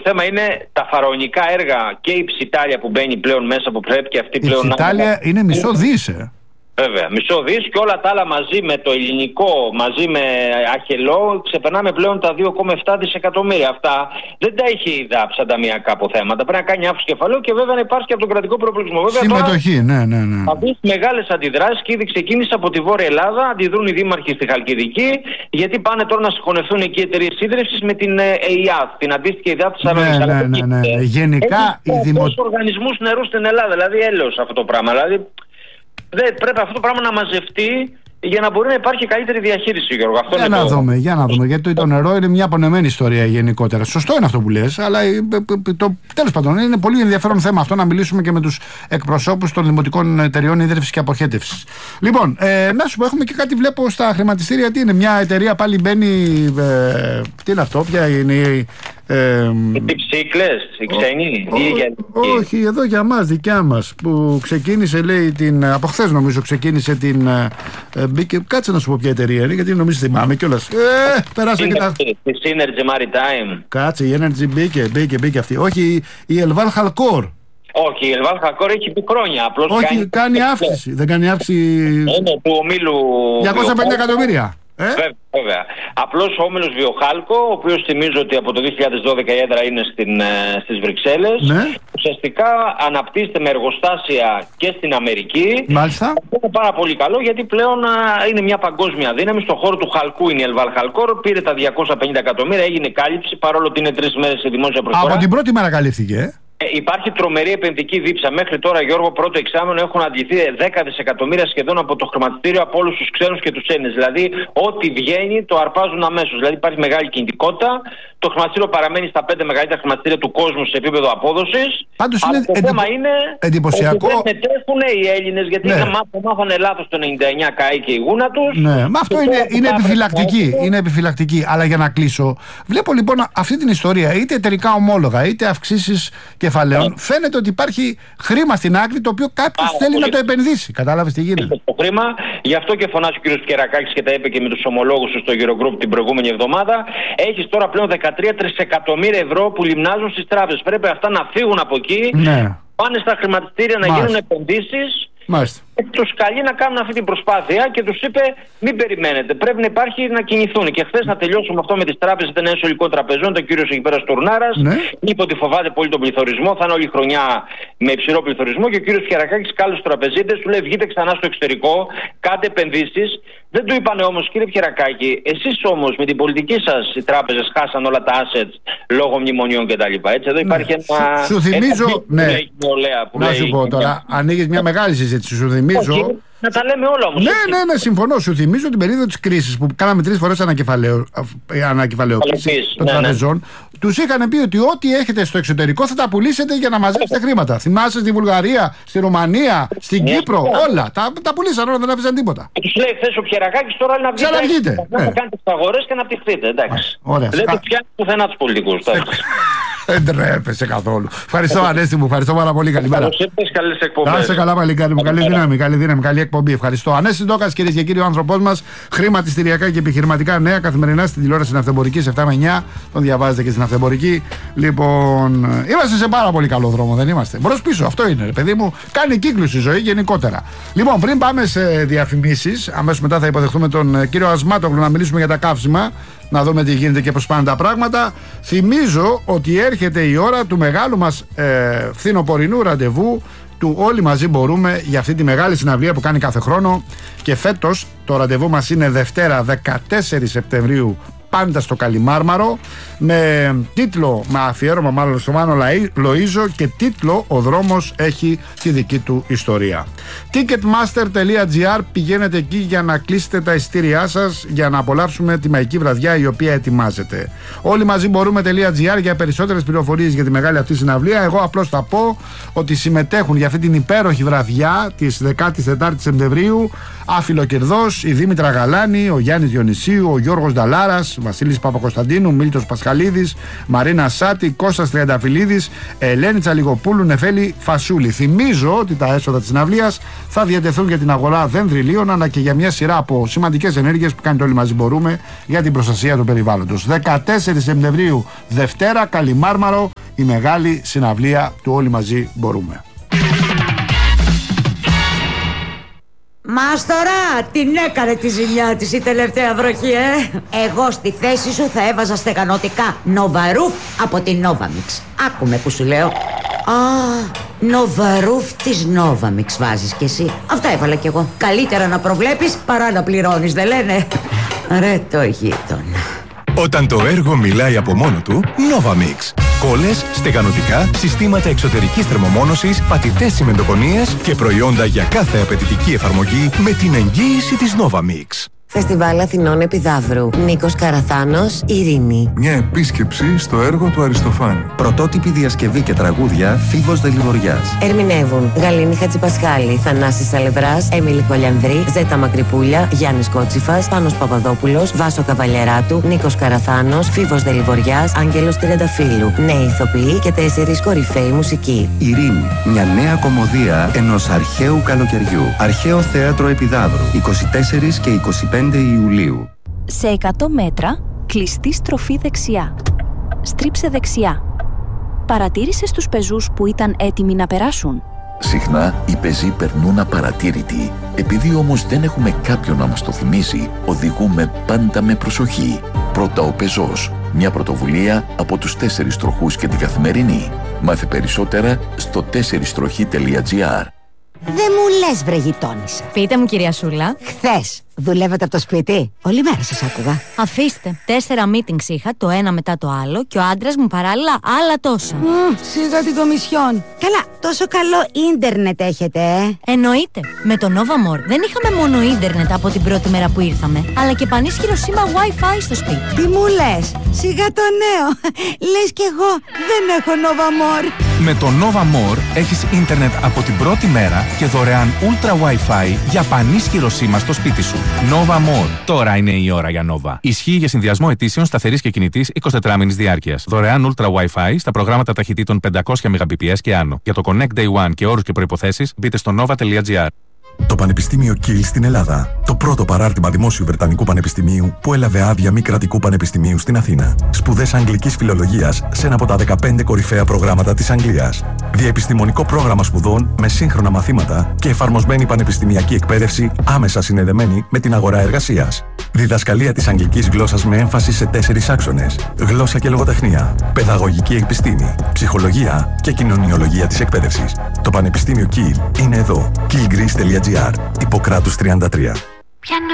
θέμα είναι τα φαραωνικά έργα και η Ψιτάλια που μπαίνει πλέον μέσα, που πρέπει και αυτή πλέον. Η Ψιτάλια είναι μισό δις. Βέβαια, μισό δις, και όλα τα άλλα μαζί με το ελληνικό, μαζί με Αχελό, ξεπερνάμε πλέον τα 2,7 δισεκατομμύρια. Αυτά δεν τα έχει η ΔΑΠ σαν ταμιακά αποθέματα. Πρέπει να κάνει αύξηση κεφαλαίου και βέβαια να υπάρχει και από τον κρατικό προϋπολογισμό. Συμμετοχή, ναι. Θα δεις μεγάλες αντιδράσεις και ήδη ξεκίνησε από τη Βόρεια Ελλάδα. Αντιδρούν οι δήμαρχοι στη Χαλκιδική, γιατί πάνε τώρα να συγχωνευτούν εκεί οι εταιρείες ίδρυυσης με την ΕΙΑΘ, την αντίστοιχη ΕΙΑΘ της Θεσσαλονίκης. Ναι. Γενικά οι οργανισμούς νερού στην Ελλάδα, δηλαδή έλεος αυτό το πράγμα. Δηλαδή, πρέπει αυτό το πράγμα να μαζευτεί για να μπορεί να υπάρχει καλύτερη διαχείριση, Γιώργο. Αυτό για να δούμε. Γιατί το νερό είναι μια απονεμένη ιστορία γενικότερα. Σωστό είναι αυτό που λες, αλλά τέλος πάντων είναι πολύ ενδιαφέρον θέμα αυτό να μιλήσουμε και με τους εκπροσώπους των δημοτικών εταιριών ίδρυυσης και αποχέτευσης. Λοιπόν, να σου πω, έχουμε και κάτι βλέπω στα χρηματιστήρια. Τι είναι, μια εταιρεία πάλι μπαίνει. Τι είναι αυτό, ποια είναι η. Οι ψύκλες, οι ξένοι. Όχι, εδώ για μας, δικιά μας, που ξεκίνησε, λέει, από χθες νομίζω ξεκίνησε την. Μπήκε, κάτσε να σου πω ποια εταιρεία είναι, γιατί νομίζω θυμάμαι κιόλας. Περάσα και τα. Η Synergy Maritime. Κάτσε, η Energy μπήκε αυτή. Όχι, η Elval Halkor. Όχι, η Elval Halkor έχει πει χρόνια. Όχι, κάνει αύξηση. Δεν κάνει αύξηση. Είναι του ομίλου. 250 εκατομμύρια. Βέβαια. Απλώς ο όμιλος Βιοχάλκο, ο οποίος θυμίζω ότι από το 2012 η έδρα είναι στις Βρυξέλλες, ουσιαστικά αναπτύσσεται με εργοστάσια και στην Αμερική. Μάλιστα. Αυτό είναι πάρα πολύ καλό, γιατί πλέον είναι μια παγκόσμια δύναμη. Στον χώρο του χαλκού είναι η Elval Halkor, πήρε τα 250 εκατομμύρια, έγινε κάλυψη, παρόλο ότι είναι 3 μέρες σε δημόσια προσφορά. Από την πρώτη μέρα καλύφθηκε. Υπάρχει τρομερή επενδυτική δίψα. Μέχρι τώρα, Γιώργο, πρώτο εξάμηνο έχουν αντληθεί 10 δισεκατομμύρια σχεδόν από το χρηματιστήριο, από όλους τους ξένους και τους Έλληνες. Δηλαδή, ό,τι βγαίνει το αρπάζουν αμέσως. Δηλαδή, υπάρχει μεγάλη κινητικότητα. Το χρηματιστήριο παραμένει στα 5 μεγαλύτερα χρηματιστήρια του κόσμου σε επίπεδο απόδοσης. Πάντως αλλά το θέμα είναι εντυπωσιακό. ότι δεν μετέχουν οι Έλληνες, γιατί μάθανε λάθος το 99, καεί και η γούνα τους. Ναι, μα αυτό είναι επιφυλακτική. Είναι επιφυλακτική. Αλλά για να κλείσω, βλέπω λοιπόν αυτή την ιστορία, είτε εταιρικά ομόλογα, είτε αυξήσεις κεφαλαίων. Φαίνεται ότι υπάρχει χρήμα στην άκρη, το οποίο κάποιος θέλει να το επενδύσει. Κατάλαβες τι γίνεται. Το χρήμα, γι' αυτό και φωνάζει ο κ. Κερακάκης και τα είπε και με τους ομολόγους του στο Eurogroup την προηγούμενη εβδομάδα. Έχεις τώρα πλέον 13 τρισεκατομμύρια ευρώ που λιμνάζουν στις τράπεζες. Πρέπει αυτά να φύγουν από εκεί, πάνε στα χρηματιστήρια να γίνουν επενδύσεις. Μάλιστα. Τους καλεί να κάνουν αυτή την προσπάθεια και τους είπε: μην περιμένετε, πρέπει να υπάρχει να κινηθούν. Και χθες, να τελειώσουμε αυτό με τις τράπεζες, ήταν ένα ολικό τραπεζών, το κύριος εκεί πέρα Στουρνάρας. Είπε ότι φοβάται πολύ τον πληθωρισμό, θα είναι όλη η χρονιά με υψηλό πληθωρισμό. Και ο κύριος Κερακάκης κάλεσε τους τραπεζίτες, του λέει: βγείτε ξανά στο εξωτερικό, κάντε επενδύσεις. Δεν του είπανε όμως: κύριε Κερακάκη, εσείς όμως με την πολιτική σας οι τράπεζες χάσαν όλα τα assets λόγω μνημονιών κτλ. Έτσι, εδώ υπάρχει ένα. Σου θυμίζω. Να σου πω τώρα, ανοίγεις μια μεγάλη συζήτηση. Σου θυμίζω. Να τα λέμε όλα όμως. Ναι, συμφωνώ. Σου θυμίζω την περίοδο της κρίσης που κάναμε 3 φορές ανακεφαλαιοποίηση των τραπεζών. Τους είχαν πει ότι ό,τι έχετε στο εξωτερικό θα τα πουλήσετε για να μαζέψετε χρήματα. Θυμάσαι στη Βουλγαρία, στη Ρουμανία, στην Κύπρο, όλα. Τα πουλήσαν όλα, δεν άφησαν τίποτα. Τους λέει χθες ο Πιερακάκης τώρα να βγείτε. Να κάνετε τις αγορές και να πτυχθείτε. Εντάξει. Δεν τους πιάνει πουθενά τους πολιτικούς. Δεν τρέπεσαι καθόλου. Ευχαριστώ, Ανέστη μου, ευχαριστώ πάρα πολύ. Καλημέρα. Καλές εκπομπές. Να είσαι καλά, παλικάρι μου. Καλή δύναμη, καλή εκπομπή. Ευχαριστώ. Ανέστη Ντόκας, κυρίες και κύριοι, ο άνθρωπός μας. Χρηματιστηριακά και επιχειρηματικά νέα καθημερινά στην τηλεόραση Ναυτεμπορική 7 με 9. Τον διαβάζετε και στην Ναυτεμπορική. Λοιπόν, είμαστε σε πάρα πολύ καλό δρόμο, δεν είμαστε? Μπρος πίσω, αυτό είναι, παιδί μου. Κάνει κύκλους η ζωή γενικότερα. Λοιπόν, πριν πάμε σε διαφημίσεις, αμέσως μετά θα υποδεχτούμε τον κύριο Ασμάτογλου να μιλήσουμε για τα καύσιμα. Να δούμε τι γίνεται και πώς πάνε τα πράγματα. Θυμίζω ότι έρχεται η ώρα του μεγάλου μας φθινοπορεινού ραντεβού, του Όλοι Μαζί Μπορούμε, για αυτή τη μεγάλη συναυλία που κάνει κάθε χρόνο. Και φέτος το ραντεβού μας είναι Δευτέρα 14 Σεπτεμβρίου, πάντα στο Καλιμάρμαρο, με αφιέρωμα μάλλον στο Μάνο Λοΐζο, και τίτλο «Ο δρόμος έχει τη δική του ιστορία». Ticketmaster.gr, πηγαίνετε εκεί για να κλείσετε τα εισιτήριά σας, για να απολαύσουμε τη μαγική βραδιά η οποία ετοιμάζεται. Όλοι μαζί μπορούμε.gr για περισσότερες πληροφορίες για τη μεγάλη αυτή συναυλία. Εγώ απλώς θα πω ότι συμμετέχουν για αυτή την υπέροχη βραδιά της 14ης Σεπτεμβρίου Άφιλο Κερδός, η Δήμητρα Γαλάνη, ο Γιάννης Διονυσίου, ο Γιώργος Νταλάρας, Βασίλης Παπακοσταντίνου, Μίλτος Πασχαλίδης, Μαρίνα Σάτη, Κώστας Τριανταφυλλίδης, Ελένη Τσαλιγοπούλου, Νεφέλη Φασούλη. Θυμίζω ότι τα έσοδα της συναυλίας θα διατεθούν για την αγορά δενδριλίων αλλά και για μια σειρά από σημαντικές ενέργειες που κάνει το Όλοι Μαζί Μπορούμε για την προστασία του περιβάλλοντος. 14 Σεπτεμβρίου, Δευτέρα, Καλιμάρμαρο, η μεγάλη συναυλία του Όλοι Μαζί Μπορούμε. Μάστορα, την έκανε τη ζημιά της η τελευταία βροχή, Εγώ στη θέση σου θα έβαζα στεγανωτικά Νοβαρούφ από την Novamix. Άκουμε που σου λέω. Νοβαρούφ της Novamix βάζεις κι εσύ. Αυτά έβαλα κι εγώ. Καλύτερα να προβλέπεις παρά να πληρώνεις, δεν λένε? Ρε το γείτονα. Όταν το έργο μιλάει από μόνο του, Novamix. Κόλλες, στεγανωτικά, συστήματα εξωτερικής θερμομόνωσης, πατητές τσιμεντοκονίες και προϊόντα για κάθε απαιτητική εφαρμογή με την εγγύηση της Novamix. Φεστιβάλ Αθηνών Επιδαύρου. Νίκος Καραθάνος, Ειρήνη. Μια επίσκεψη στο έργο του Αριστοφάνη. Πρωτότυπη διασκευή και τραγούδια Φίβος Δελιβοριάς. Ερμηνεύουν Γαλήνη Χατζηπασχάλη, Θανάσης Σαλευράς, Έμιλη Κολιανδρή, Ζέτα Μακρυπούλια, Γιάννης Κότσιφας, Πάνος Παπαδόπουλος, Βάσο Καβαλιεράτου, Νίκος Καραθάνος, Φίβος Δελιβοριάς, Άγγελος Τριανταφύλου. Νέοι ηθοποιοί και 4 κορυφαίοι μουσικοί. Ειρήνη. Μια νέα κομμωδία ενός αρχαίου καλοκαιριού. Αρχαίο Θέατρο Επιδαύρου. 24 και 25 Ιουλίου. Σε 100 μέτρα, κλειστή στροφή δεξιά. Στρίψε δεξιά. Παρατήρησες τους πεζούς που ήταν έτοιμοι να περάσουν? Συχνά οι πεζοί περνούν απαρατήρητοι. Επειδή όμως δεν έχουμε κάποιον να μας το θυμίσει, οδηγούμε πάντα με προσοχή. Πρώτα ο πεζός. Μια πρωτοβουλία από τους 4 τροχούς και την Καθημερινή. Μάθε περισσότερα στο 4stροχή.gr. Δεν μου λες βρε γειτόνισσα. Πείτε μου κυρία Σούλα. Χθες δουλεύατε από το σπίτι? Όλη μέρα σας άκουγα. Αφήστε, 4 meetings είχα, το ένα μετά το άλλο και ο άντρας μου παράλληλα άλλα τόσα. Σιγά την κομισιόν. Καλά, τόσο καλό ίντερνετ έχετε, Εννοείται. Με το Nova More δεν είχαμε μόνο ίντερνετ από την πρώτη μέρα που ήρθαμε, αλλά και πανίσχυρο σήμα Wi-Fi στο σπίτι. Τι μου λες? Σιγά το νέο. Λες κι εγώ δεν έχω Nova More. Με το Nova More έχεις ίντερνετ από την πρώτη μέρα και δωρεάν Ultra Wi-Fi για πανίσχυρο σήμα στο σπίτι σου. Nova More. Τώρα είναι η ώρα για Nova. Ισχύει για συνδυασμό ετήσεων σταθερής και κινητής 24 μήνης διάρκειας. Δωρεάν Ultra Wi-Fi στα προγράμματα ταχυτήτων 500 Mbps και άνω. Για το Connect Day One και όρους και προϋποθέσεις μπείτε στο nova.gr. Το Πανεπιστήμιο Kiel στην Ελλάδα. Το πρώτο παράρτημα δημόσιου Βρετανικού Πανεπιστημίου που έλαβε άδεια μη κρατικού πανεπιστημίου στην Αθήνα. Σπουδές αγγλικής φιλολογίας σε ένα από τα 15 κορυφαία προγράμματα της Αγγλίας. Διαεπιστημονικό πρόγραμμα σπουδών με σύγχρονα μαθήματα και εφαρμοσμένη πανεπιστημιακή εκπαίδευση άμεσα συνδεδεμένη με την αγορά εργασίας. Διδασκαλία της αγγλικής γλώσσας με έμφαση σε 4 άξονες. Γλώσσα και λογοτεχνία, παιδαγωγική επιστήμη, ψυχολογία και κοινωνιολογία της εκπαίδευσης. Το Πανεπιστήμιο Kiel είναι εδώ. kielgreece.gr. Ιπποκράτους 33.